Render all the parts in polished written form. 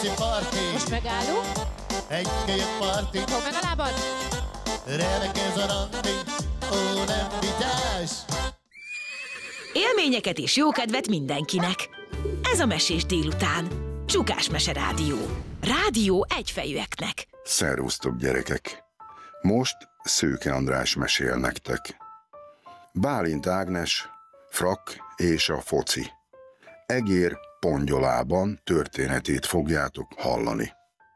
pici parti. Most megállunk. Egy-két parti. Fogd meg a lábad. Remek ez a randi. Ó, nem vigyázz. Élményeket és jókedvet mindenkinek. Ez a Mesés délután. Csukás Mese Rádió. Rádió egyfejűeknek. Szervusztok, gyerekek! Most Szőke András mesél nektek. Bálint Ágnes, Frak és a foci. Egér Pongyolában történetét fogjátok hallani.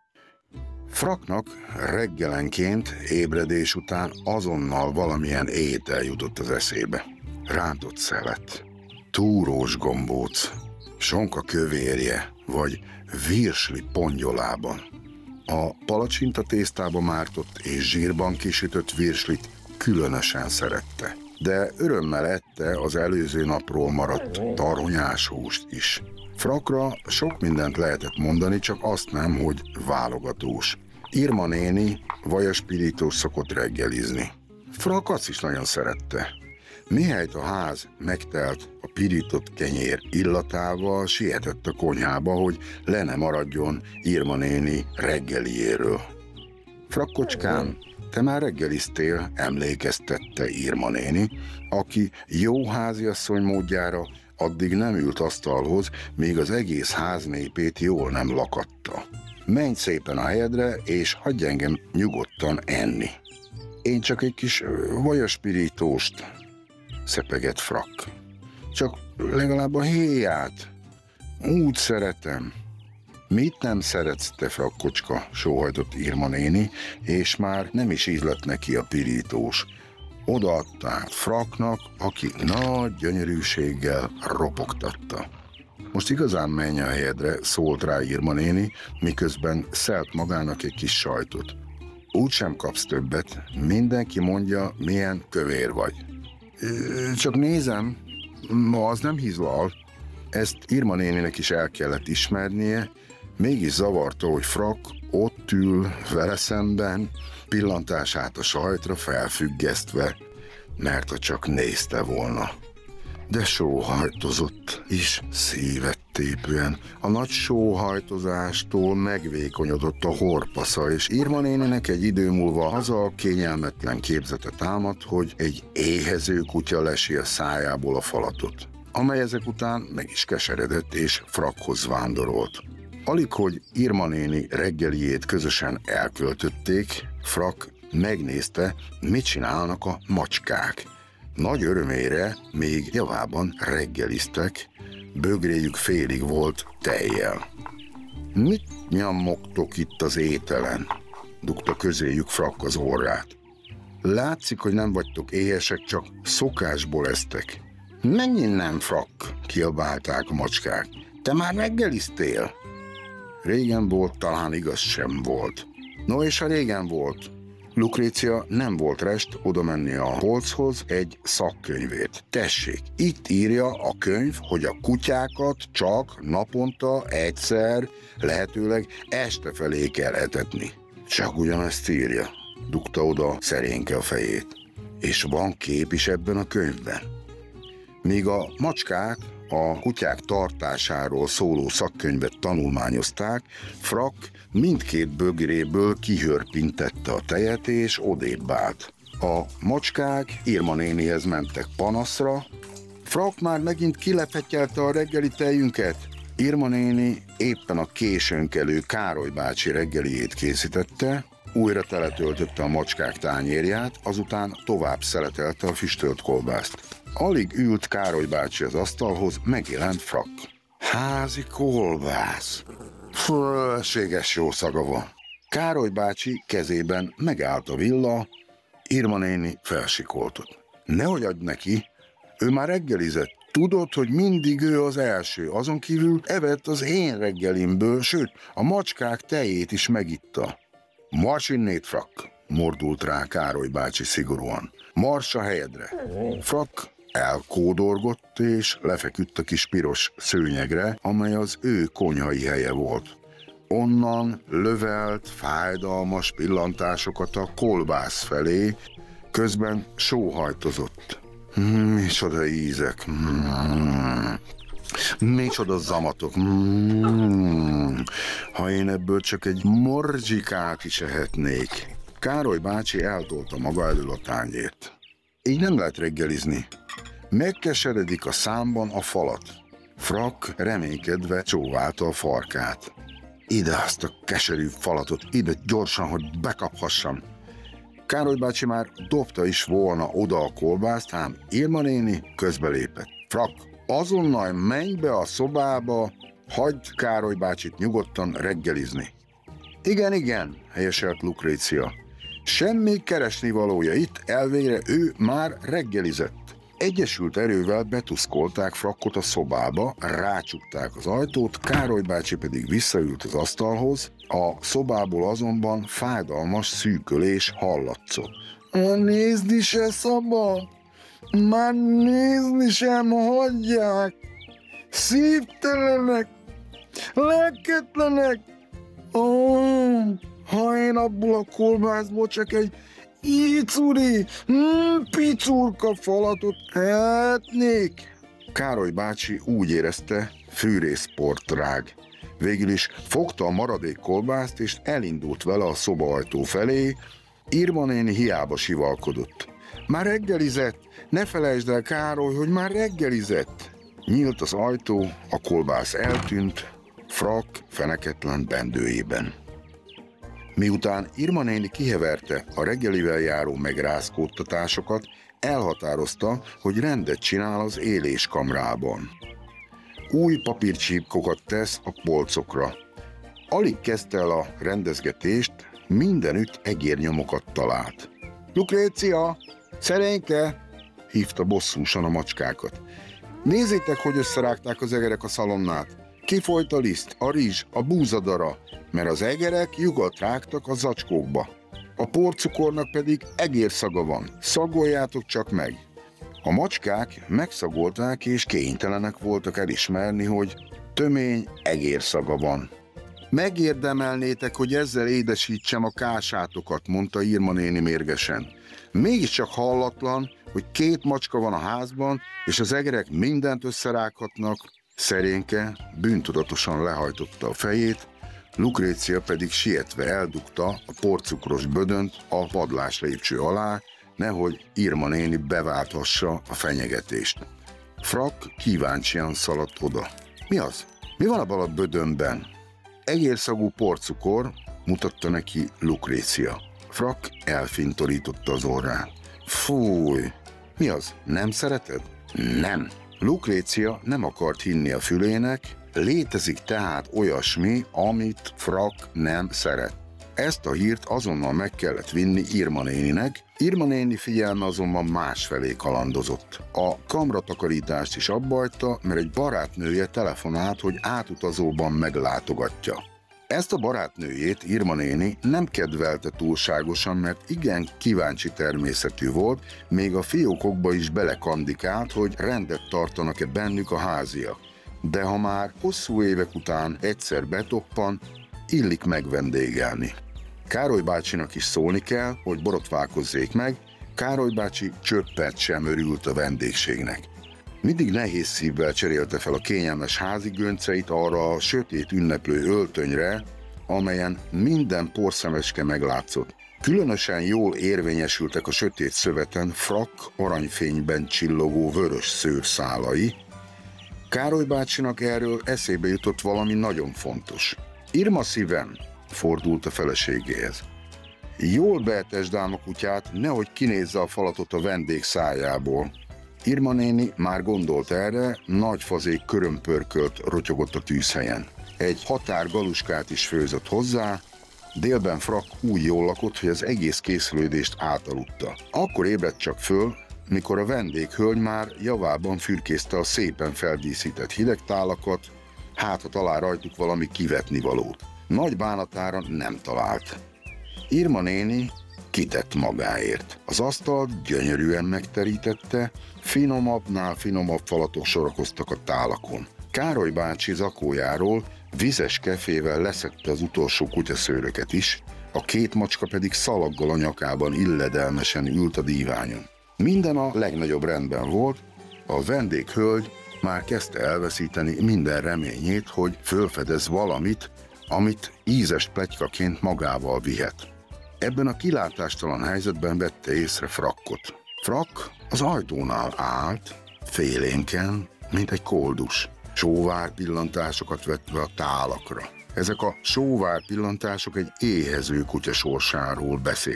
Fraknak reggelenként ébredés után azonnal valamilyen étel jutott az eszébe. Rántott szelet, túrós gombóc, sonka kövérje vagy virsli pongyolában. A palacsinta tésztába mártott és zsírban kisütött virslit különösen szerette, de örömmel ette az előző napról maradt tarhonyás húst is. Frakra sok mindent lehetett mondani, csak azt nem, hogy válogatós. Irma néni vajaspirítós szokott reggelizni. Frak azt is nagyon szerette. Mihelyt a ház megtelt a pirított kenyér illatával, sietett a konyhába, hogy le ne maradjon Irma néni reggeliéről. Frakkocskám, te már reggeliztél, emlékeztette Irma néni, aki jó háziasszony módjára addig nem ült asztalhoz, míg az egész ház népét jól nem lakatta. Menj szépen a helyedre, és hagyj engem nyugodtan enni. Én csak egy kis vajaspirítóst, szepegett Frak. Csak legalább a héját. Úgy szeretem. Mit nem szeretsz, te frakkocska, sóhajtott Irma néni, és már nem is ízlett neki a pirítós. Odaadta át Fraknak, aki nagy gyönyörűséggel ropogtatta. Most igazán menj a helyedre, szólt rá Irma néni, miközben szelt magának egy kis sajtot. Úgysem kapsz többet, mindenki mondja, milyen kövér vagy. Csak nézem, ma az nem hízlal. Ezt Irma néninek is el kellett ismernie, mégis zavarta, hogy Frak ott ül vele szemben, pillantását a sajtra felfüggesztve, mert ha csak nézte volna. De sóhajtozott is szívet tépően. A nagy sóhajtozástól megvékonyodott a horpasza, és Irma néninek egy idő múlva haza a kényelmetlen képzete támadt, hogy egy éhező kutya lesi a szájából a falatot, amely ezek után meg is keseredett és Frakhoz vándorolt. Alig, hogy Irma néni reggeliét közösen elköltötték, Frak megnézte, mit csinálnak a macskák. Nagy örömére még javában reggeliztek, bögréjük félig volt tejjel. Mit nyammogtok itt az ételen? Dugta közéjük Frak az orrát. Látszik, hogy nem vagytok éhesek, csak szokásból esztek. Menj innen, Frak, kiabálták a macskák. Te már reggeliztél? Régen volt, talán igaz sem volt. No és ha régen volt? Lukrécia nem volt rest oda menni a polchoz egy szakkönyvét. Tessék, itt írja a könyv, hogy a kutyákat csak naponta egyszer, lehetőleg este felé kell etetni. Csak ugyanezt írja, dugta oda szerénke a fejét. És van kép is ebben a könyvben. Míg a macskák a kutyák tartásáról szóló szakkönyvet tanulmányozták, Frak mindkét bögréből kihörpintette a tejet és odébb állt. A macskák Irma nénihez mentek panaszra. Frak már megint kilepetyelte a reggeli tejünket. Irma néni éppen a későnkelő Károly bácsi reggeliét készítette, újra teletöltötte a macskák tányérját, azután tovább szeletelte a füstölt kolbászt. Alig ült Károly bácsi az asztalhoz, megjelent Frak. Házi kolbász. Fölösséges jó szaga van. Károly bácsi kezében megállt a villa, Irma néni felsikoltott. Nehogy adj neki, ő már reggelizett. Tudod, hogy mindig ő az első, azon kívül evett az én reggelimből, sőt, a macskák tejét is megitta. Marss innét, Frak, mordult rá Károly bácsi szigorúan. Marss a helyedre. Frak elkódorgott és lefeküdt a kis piros szőnyegre, amely az ő konyhai helye volt. Onnan lövelt fájdalmas pillantásokat a kolbász felé, közben sóhajtozott. Micsoda ízek. Micsoda zamatok. Ha én ebből csak egy morzsikát is ehetnék. Károly bácsi eltolta maga elől a tányért. Így nem lehet reggelizni. Megkeseredik a számban a falat. Frak reménykedve csóválta a farkát. Ide azt a keserű falatot, ide gyorsan, hogy bekaphassam. Károly bácsi már dobta is volna oda a kolbászt, ám Irma néni közbelépett. Frak, azonnal menj be a szobába, hagyd Károly bácsit nyugodtan reggelizni. Igen, helyeselt Lukrécia. Semmi keresnivalója itt, elvégre ő már reggelizett. Egyesült erővel betuszkolták Frakkot a szobába, rácsukták az ajtót, Károly bácsi pedig visszaült az asztalhoz, a szobából azonban fájdalmas szűkölés hallatszott. Nézni se szabad, már nézni sem hagyják, szívtelenek, lelketlenek. Ha én abból a kolbászból csak egy ícuri, picurka falatot ehetnék. Károly bácsi úgy érezte, fűrészportrág. Végül is fogta a maradék kolbászt, és elindult vele a szobaajtó felé. Irma néni hiába sivalkodott. Már reggelizett, ne felejtsd el, Károly, hogy már reggelizett. Nyílt az ajtó, a kolbász eltűnt, Frak feneketlen bendőjében. Miután Irma néni kiheverte a reggelivel járó megrázkódtatásokat, elhatározta, hogy rendet csinál az éléskamrában. Új papírcsípkokat tesz a polcokra. Alig kezdte el a rendezgetést, mindenütt egérnyomokat talált. Lukrécia, szerényke! Hívta bosszúsan a macskákat. Nézzétek, hogy összerágták az egerek a szalonnát. Kifolyt a liszt, a rizs, a búzadara, mert az egerek lyugat rágtak a zacskókba. A porcukornak pedig egérszaga van, szagoljátok csak meg. A macskák megszagolták, és kénytelenek voltak elismerni, hogy tömény egérszaga van. Megérdemelnétek, hogy ezzel édesítsem a kásátokat, mondta Irma néni mérgesen. Mégiscsak hallatlan, hogy 2 macska van a házban, és az egerek mindent összerághatnak. Szerényke bűntudatosan lehajtotta a fejét, Lukrécia pedig sietve eldugta a porcukros bödönt a padlás lépcső alá, nehogy Irma néni beválthassa a fenyegetést. Frak kíváncsian szaladt oda. Mi az? Mi van abban a bödönben? Egérszagú porcukor, mutatta neki Lukrécia. Frak elfintorította az orrát. Fúj! Mi az? Nem szereted? Nem! Lukrécia nem akart hinni a fülének, létezik tehát olyasmi, amit Frak nem szeret. Ezt a hírt azonnal meg kellett vinni Irma néninek, Irma néni figyelme azonban másfelé kalandozott. A kamratakarítást is abbajta, mert egy barátnője telefonált, hogy átutazóban meglátogatja. Ezt a barátnőjét Irma néni nem kedvelte túlságosan, mert igen kíváncsi természetű volt, még a fiókokba is belekandikált, hogy rendet tartanak-e bennük a háziak. De ha már hosszú évek után egyszer betoppan, illik megvendégelni. Károly bácsinak is szólni kell, hogy borotválkozzék meg, Károly bácsi csöppet sem örült a vendégségnek. Mindig nehéz szívvel cserélte fel a kényelmes házi gönceit arra a sötét ünneplő öltönyre, amelyen minden porszemeske meglátszott. Különösen jól érvényesültek a sötét szöveten Frak aranyfényben csillogó vörös szőrszálai. Károly bácsinak erről eszébe jutott valami nagyon fontos. Irma szívem, fordult a feleségéhez. Jól beetesd ám a kutyát, nehogy kinézze a falatot a vendég szájából. Irma néni már gondolt erre, nagy fazék körömpörkölt rotyogott a tűzhelyen. Egy határ galuskát is főzött hozzá, délben Frak úgy jól lakott, hogy az egész készülődést átaludta. Akkor ébredt csak föl, mikor a vendéghölgy már javában fürkészte a szépen feldíszített hidegtálakat, hát ha talál rajtuk valami kivetnivalót. Nagy bánatára nem talált. Irma néni kitett magáért. Az asztalt gyönyörűen megterítette, finomabbnál finomabb falatok sorakoztak a tálakon. Károly bácsi zakójáról vizes kefével leszedte az utolsó kutyaszőröket is, a 2 macska pedig szalaggal a nyakában illedelmesen ült a díványon. Minden a legnagyobb rendben volt, a vendéghölgy már kezdte elveszíteni minden reményét, hogy fölfedez valamit, amit ízes pletykaként magával vihet. Ebben a kilátástalan helyzetben vette észre Frakkot. Frakk az ajtónál állt, félénken, mint egy koldus, sóvár pillantásokat vetve a tálakra. Ezek a sóvár pillantások egy éhező kutya sorsáról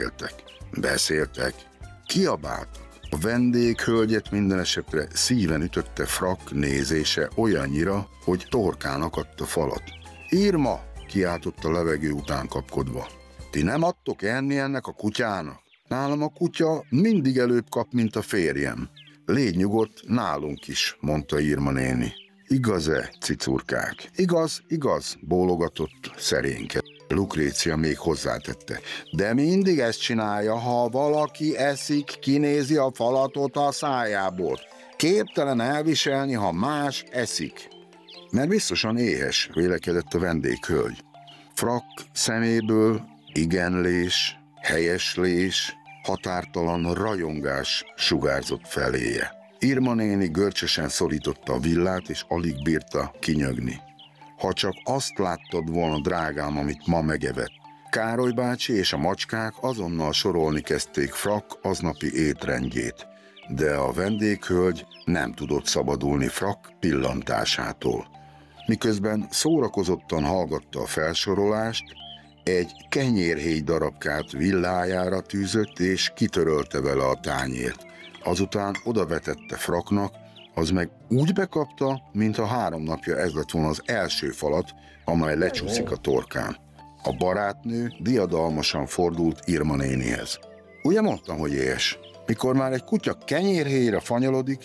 beszéltek. Kiabáltak. A vendéghölgyet minden esetre szíven ütötte Frakk nézése olyannyira, hogy torkán akadt a falat. Irma! Kiáltott a levegő után kapkodva. Ti nem adtok enni ennek a kutyának? Nálam a kutya mindig előbb kap, mint a férjem. Légy nyugodt, nálunk is, mondta Irma néni. Igaz-e, cicurkák? Igaz, bólogatott szerénke. Lukrécia még hozzátette. De mindig ezt csinálja, ha valaki eszik, kinézi a falatot a szájából. Képtelen elviselni, ha más eszik. Mert biztosan éhes, vélekedett a vendéghölgy. Frakk szeméből igenlés, helyeslés, határtalan rajongás sugárzott feléje. Irma néni görcsösen szorította a villát, és alig bírta kinyögni. Ha csak azt láttad volna, drágám, amit ma megevett. Károly bácsi és a macskák azonnal sorolni kezdték Frakk aznapi étrendjét, de a vendéghölgy nem tudott szabadulni Frakk pillantásától. Miközben szórakozottan hallgatta a felsorolást, egy kenyérhéj darabkát villájára tűzött, és kitörölte vele a tányért. Azután odavetette Frakknak, az meg úgy bekapta, mintha 3 napja ez lett volna az első falat, amely lecsúszik a torkán. A barátnő diadalmasan fordult Irma nénihez. Ugye mondtam, hogy éhes? Mikor már egy kutya kenyérhéjra fanyalodik,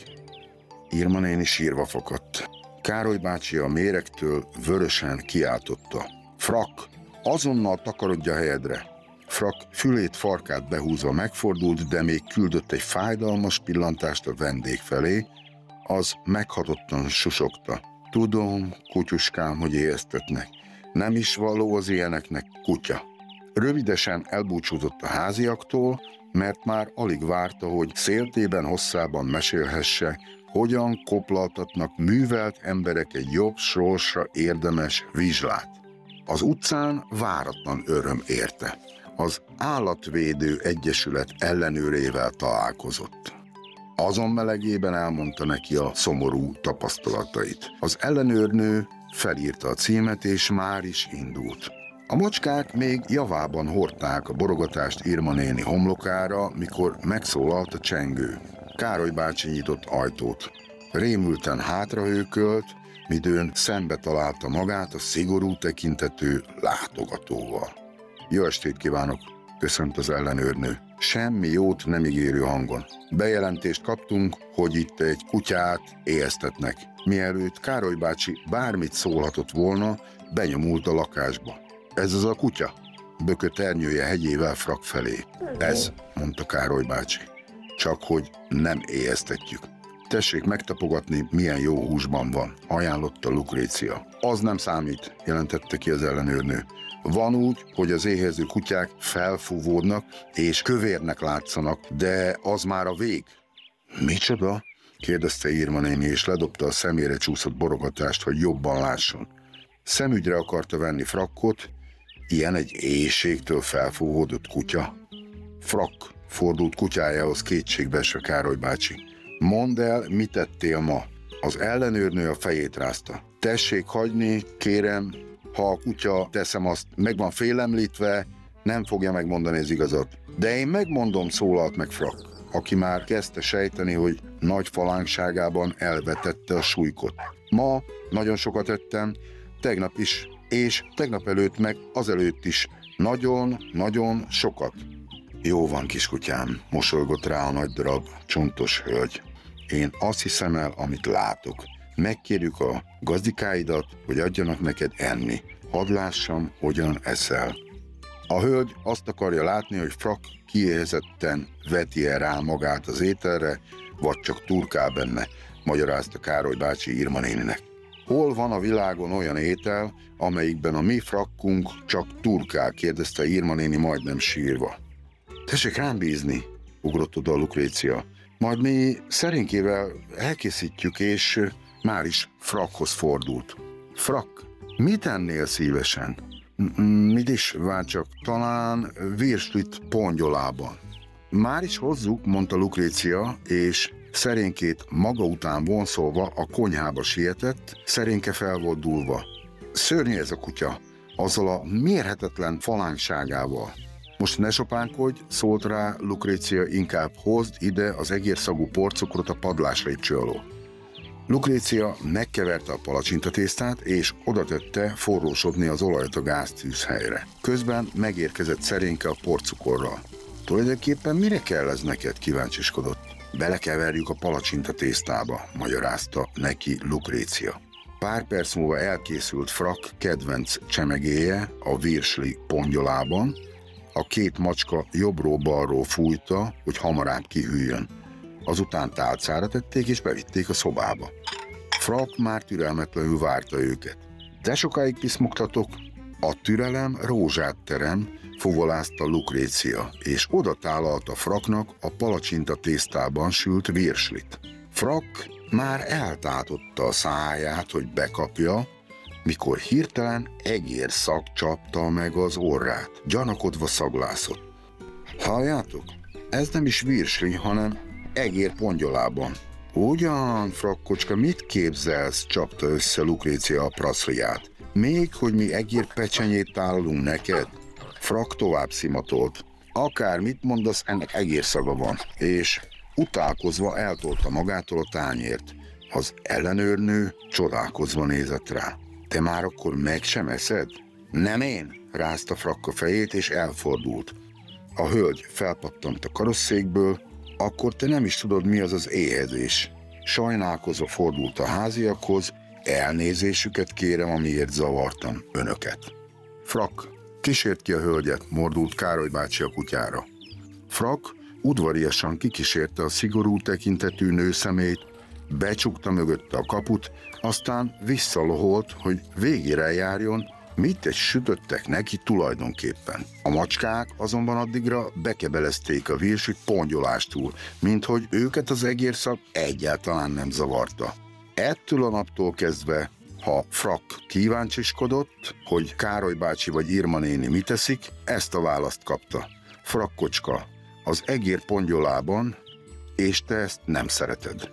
Irma néni sírva fakadt. Károly bácsi a méregtől vörösen kiáltotta. Frakk, azonnal takarodj a helyedre! Frakk fülét farkát behúzva megfordult, de még küldött egy fájdalmas pillantást a vendég felé, az meghatottan susogta. Tudom, kutyuskám, hogy éheztetnek. Nem is való az ilyeneknek kutya. Rövidesen elbúcsúzott a háziaktól, mert már alig várta, hogy széltében hosszában mesélhesse, hogyan koplaltatnak művelt emberek egy jobb sorsra érdemes vizslát. Az utcán váratlan öröm érte. Az Állatvédő Egyesület ellenőrével találkozott. Azon melegében elmondta neki a szomorú tapasztalatait. Az ellenőrnő felírta a címet, és már is indult. A macskák még javában hordták a borogatást Irma néni homlokára, mikor megszólalt a csengő. Károly bácsi nyitott ajtót. Rémülten hátrahőkölt, midőn szembe találta magát a szigorú tekintetű látogatóval. Jó estét kívánok, köszönt az ellenőrnő. Semmi jót nem ígérő hangon. Bejelentést kaptunk, hogy itt egy kutyát éheztetnek. Mielőtt Károly bácsi bármit szólhatott volna, benyomult a lakásba. Ez az a kutya? Bökött ernyője hegyével Frakk felé. Ez, mondta Károly bácsi. Csak hogy nem éheztetjük. Tessék megtapogatni, milyen jó húsban van, ajánlotta Lukrécia. Az nem számít, jelentette ki az ellenőrnő. Van úgy, hogy az éhező kutyák felfúvódnak és kövérnek látszanak, de az már a vég. Micsoda? Kérdezte Irma néni, és ledobta a szemére csúszott borogatást, hogy jobban lásson. Szemügyre akarta venni Frakkot, ilyen egy éhségtől felfúvódott kutya. Frakk fordult kutyájához kétségbeesve Károly bácsi. Mondd el, mit tettél ma? Az ellenőrnő a fejét rázta. Tessék hagyni, kérem, ha a kutya, teszem azt, meg van félemlítve, nem fogja megmondani az igazat. De én megmondom, szólalt meg Frakk, aki már kezdte sejteni, hogy nagy falánkságában elvetette a sulykot. Ma nagyon sokat ettem, tegnap is, és tegnap előtt meg azelőtt is. Nagyon sokat. Jó van, kiskutyám, mosolygott rá a nagy darab, csontos hölgy. Én azt hiszem el, amit látok. Megkérjük a gazdikáidat, hogy adjanak neked enni. Hadd lássam, hogyan eszel. A hölgy azt akarja látni, hogy Frakk kiéhezetten veti-e rá magát az ételre, vagy csak turkál benne, magyarázta Károly bácsi Irma néninek. Hol van a világon olyan étel, amelyikben a mi Frakkunk csak turkál, kérdezte Irma néni majdnem sírva. Tessék rám bízni, ugrott oda a Lukrécia. Majd mi szerénkével elkészítjük, és már is Frakkhoz fordult. Frakk, mit ennél szívesen? Mit is, vár csak, talán virslit pongyolában. Már is hozzuk, mondta Lukrécia, és szerénkét maga után vonszolva a konyhába sietett, szerénke fel volt dúlva. Szörnyű ez a kutya, azzal a mérhetetlen falánkságával. Most ne sopánkodj, szólt rá Lukrécia, inkább hozd ide az egérszagú porcukrot a padláslépcső alól. Lukrécia megkeverte a palacsintatésztát, és odatette forrósodni az olajat a gáztűzhelyre. Közben megérkezett szerénke a porcukorral. Tulajdonképpen mire kell ez neked, kíváncsiskodott. Belekeverjük a palacsintatésztába, magyarázta neki Lukrécia. Pár perc múlva elkészült Frakk kedvenc csemegéje a virsli pongyolában. A két macska jobbról-balról fújta, hogy hamarabb kihűljön. Azután tálcára tették és bevitték a szobába. Frakk már türelmetlenül várta őket. De sokáig piszmogtatok? A türelem rózsát terem, fuvolázta Lukrécia, és oda tálalta Frakknak a palacsinta tésztában sült virslit. Frakk már eltátotta a száját, hogy bekapja, mikor hirtelen egérszag csapta meg az orrát. Gyanakodva szaglászott. Halljátok? Ez nem is virsli, hanem egér pongyolában. Ugyan, Frakkocska, mit képzelsz? Csapta össze Lukrécia a praszliát. Még, hogy mi egér pecsenyét tálalunk neked? Frakk tovább szimatolt. Akármit mondasz, ennek egérszaga van. És utálkozva eltolta magától a tányért. Az ellenőrnő csodálkozva nézett rá. Te már akkor meg sem eszed? Nem én, rázta Frakk a fejét, és elfordult. A hölgy felpattant a karosszékből, akkor te nem is tudod, mi az az éhezés. Sajnálkozva fordult a háziakhoz, elnézésüket kérem, amiért zavartam önöket. Frakk, kísért ki a hölgyet, mordult Károly bácsi a kutyára. Frakk udvariasan kikísérte a szigorú tekintetű nőszemét, becsukta mögötte a kaput, aztán visszaloholt, hogy végére járjon, mit egy sütöttek neki tulajdonképpen. A macskák azonban addigra bekebelezték a virslit pongyolástól, minthogy őket az egérszag egyáltalán nem zavarta. Ettől a naptól kezdve, ha Frakk kíváncsiskodott, hogy Károly bácsi vagy Irma néni mit teszik, ezt a választ kapta. Frakkocska, az egér pongyolában, és te ezt nem szereted.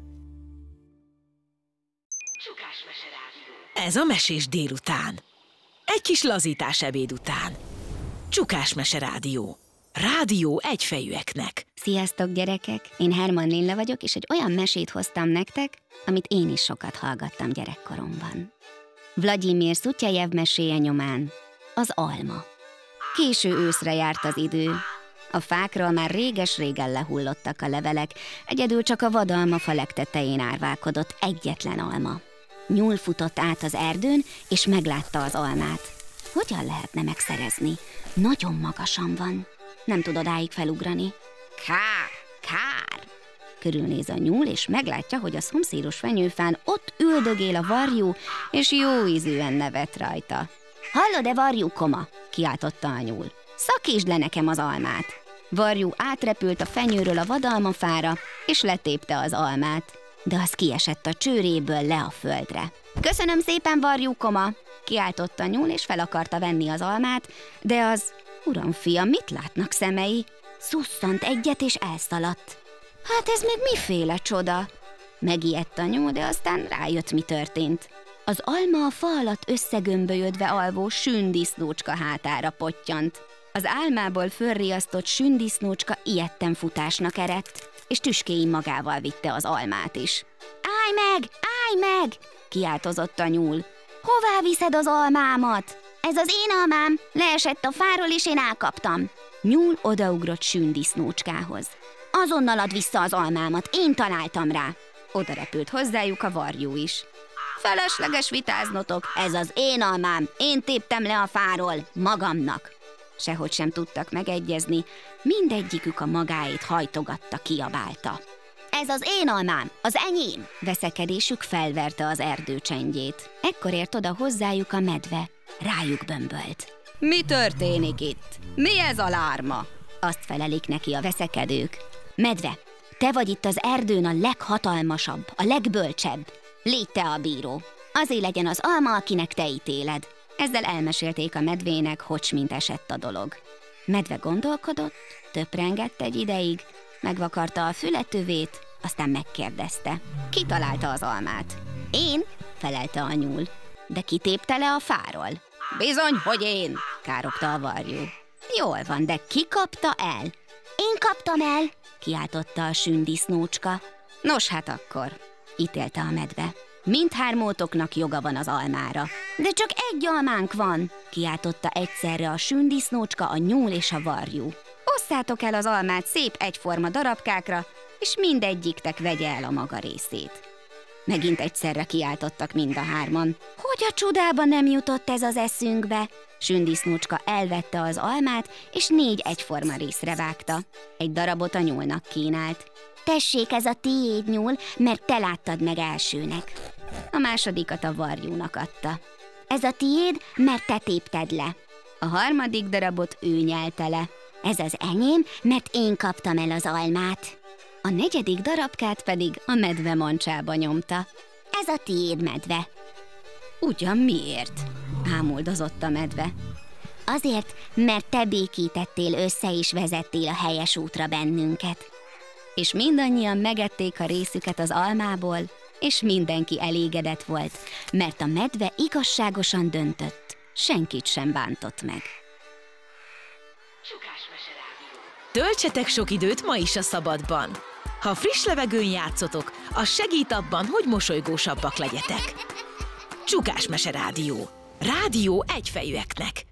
Ez a Mesés délután. Egy kis lazítás ebéd után. Csukás Mese Rádió. Rádió egyfejűeknek. Sziasztok, gyerekek! Én Hermann Lilla vagyok, és egy olyan mesét hoztam nektek, amit én is sokat hallgattam gyerekkoromban. Vladimir Szutyejev meséje nyomán az alma. Késő őszre járt az idő. A fákról már réges-régen lehullottak a levelek, egyedül csak a vadalmafa legtetején árválkodott egyetlen alma. Nyúl futott át az erdőn, és meglátta az almát. Hogyan lehetne megszerezni? Nagyon magasan van. Nem tud odáig felugrani. Kár, kár! Körülnéz a nyúl, és meglátja, hogy a szomszédos fenyőfán ott üldögél a varjú, és jó ízűen nevet rajta. Hallod-e, varjúkoma? Kiáltotta a nyúl. Szakítsd le nekem az almát! Varjú átrepült a fenyőről a vadalmafára, és letépte az almát. De az kiesett a csőréből le a földre. Köszönöm szépen, varjúkoma! Kiáltott a nyúl, és fel akarta venni az almát, de az... Uram, fiam, mit látnak szemei? Szusszant egyet, és elszaladt. Hát ez meg miféle csoda? Megijedt a nyúl, de aztán rájött, mi történt. Az alma a fa alatt összegömbölyödve alvó sündisznócska hátára pottyant. Az álmából fölriasztott sündisznócska ijedten futásnak eredt, és tüskéin magával vitte az almát is. Állj meg! Állj meg! Kiáltozott a nyúl. Hová viszed az almámat? Ez az én almám, leesett a fáról, és én elkaptam. Nyúl odaugrott sündisznócskához. Azonnal add vissza az almámat, én találtam rá. Oda repült hozzájuk a varjú is. Felesleges vitáznotok, ez az én almám, én téptem le a fáról, magamnak. Sehogy sem tudtak megegyezni, mindegyikük a magáét hajtogatta, kiabálta. Ez az én almám, az enyém! Veszekedésük felverte az erdő csendjét. Ekkor ért oda hozzájuk a medve, rájuk bömbölt. Mi történik itt? Mi ez a lárma? Azt felelik neki a veszekedők. Medve, te vagy itt az erdőn a leghatalmasabb, a legbölcsebb. Légy te a bíró. Azért legyen az alma, akinek te ítéled. Ezzel elmesélték a medvének, hogy mint esett a dolog. Medve gondolkodott, töprengett egy ideig, megvakarta a fületövét, aztán megkérdezte. Ki találta az almát? Én, felelte a nyúl. De ki tépte le a fáról? Bizony, hogy én, károgta a varjú. Jól van, de ki kapta el? Én kaptam el, kiáltotta a sündisznócska. Nos, hát akkor, ítélte a medve. Mindhármótoknak joga van az almára. De csak egy almánk van, kiáltotta egyszerre a sündisznócska, a nyúl és a varjú. Osszátok el az almát szép egyforma darabkákra, és mindegyiktek vegye el a maga részét. Megint egyszerre kiáltottak mind a hárman. Hogy a csodába nem jutott ez az eszünkbe? Sündisznócska elvette az almát, és 4 egyforma részre vágta. Egy darabot a nyúlnak kínált. Tessék, ez a tiéd, nyúl, mert te láttad meg elsőnek. A másodikat a varjúnak adta. Ez a tiéd, mert te tépted le. A harmadik darabot ő nyelte le. Ez az enyém, mert én kaptam el az almát. A 4. darabkát pedig a medve mancsába nyomta. Ez a tiéd, medve. Ugyan miért? Ámuldozott a medve. Azért, mert te békítettél össze és vezettél a helyes útra bennünket. És mindannyian megették a részüket az almából, és mindenki elégedett volt, mert a medve igazságosan döntött, senkit sem bántott meg. Töltsetek sok időt ma is a szabadban. Ha friss levegőn játszotok, az segít abban, hogy mosolygósabbak legyetek. Csukás Mese Rádió. Rádió egyfejűeknek.